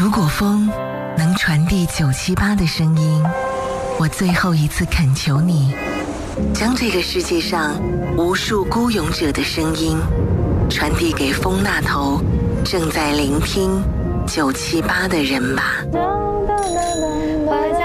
如果风能传递978的声音，我最后一次恳求你，将这个世界上无数孤勇者的声音传递给风那头正在聆听978的人吧。